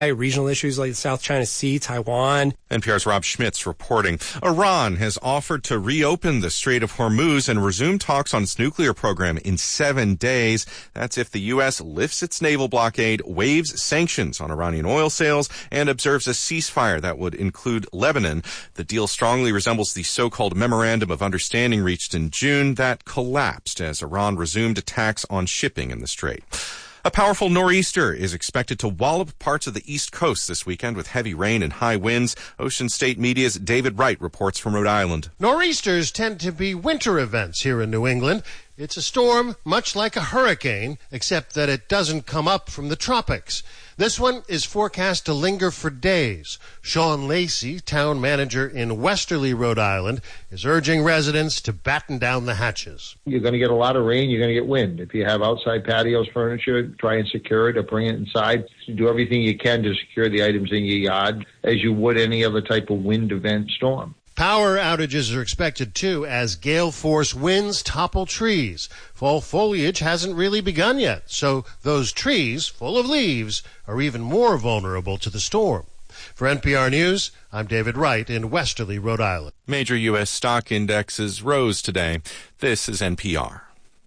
regional issues like the South China Sea, Taiwan. NPR's Rob Schmitz reporting. Iran has offered to reopen the Strait of Hormuz and resume talks on its nuclear program in 7 days. That's if the U.S. lifts its naval blockade, waives sanctions on Iranian oil sales, and observes a ceasefire that would include Lebanon. The deal strongly resembles the so-called Memorandum of Understanding reached in June that collapsed as Iran resumed attacks on shipping in the strait. A powerful nor'easter is expected to wallop parts of the East Coast this weekend with heavy rain and high winds. Ocean State Media's David Wright reports from Rhode Island. Nor'easters tend to be winter events here in New England. It's a storm much like a hurricane, except that it doesn't come up from the tropics. This one is forecast to linger for days. Sean Lacey, town manager in Westerly, Rhode Island, is urging residents to batten down the hatches. You're going to get a lot of rain, you're going to get wind. If you have outside patios, furniture, try and secure it or bring it inside. Do everything you can to secure the items in your yard as you would any other type of wind event storm. Power outages are expected, too, as gale-force winds topple trees. Fall foliage hasn't really begun yet, so those trees, full of leaves, are even more vulnerable to the storm. For NPR News, I'm David Wright in Westerly, Rhode Island. Major U.S. stock indexes rose today. This is NPR.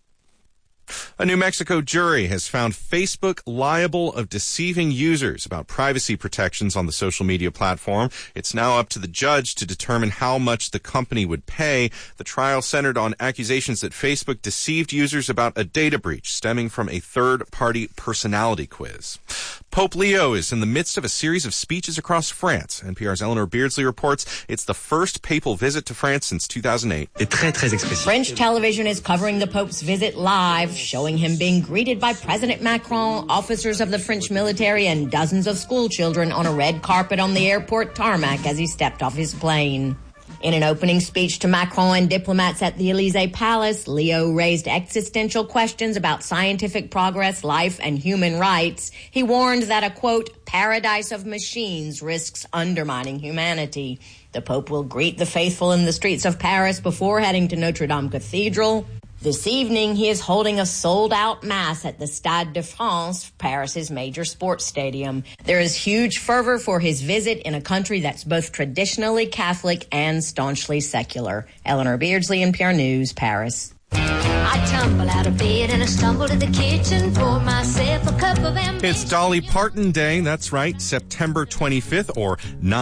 A New Mexico jury has found Facebook liable of deceiving users about privacy protections on the social media platform. It's now up to the judge to determine how much the company would pay. The trial centered on accusations that Facebook deceived users about a data breach stemming from a third-party personality quiz. Pope Leo is in the midst of a series of speeches across France. NPR's Eleanor Beardsley reports it's the first papal visit to France since 2008. French television is covering the Pope's visit live, showing him being greeted by President Macron, officers of the French military, and dozens of school children on a red carpet on the airport tarmac as he stepped off his plane. In an opening speech to Macron and diplomats at the Élysée Palace, Leo raised existential questions about scientific progress, life, and human rights. He warned that a, quote, paradise of machines risks undermining humanity. The Pope will greet the faithful in the streets of Paris before heading to Notre Dame Cathedral. This evening, he is holding a sold-out mass at the Stade de France, Paris's major sports stadium. There is huge fervor for his visit in a country that's both traditionally Catholic and staunchly secular. Eleanor Beardsley, NPR News, Paris. I tumble out of bed and I stumble to the kitchen, pour myself a cup of ambition. It's Dolly Parton Day. That's right, September 25th, or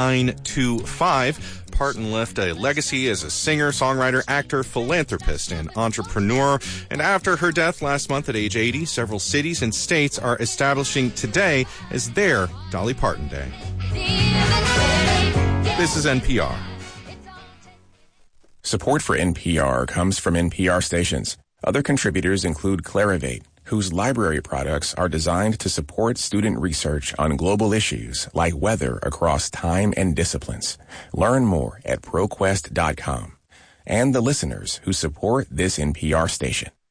9/25. Parton left a legacy as a singer, songwriter, actor, philanthropist, and entrepreneur. And after her death last month at age 80, several cities and states are establishing today as their Dolly Parton Day. This is NPR. Support for NPR comes from NPR stations. Other contributors include Clarivate, whose library products are designed to support student research on global issues like weather across time and disciplines. Learn more at ProQuest.com. And the listeners who support this NPR station.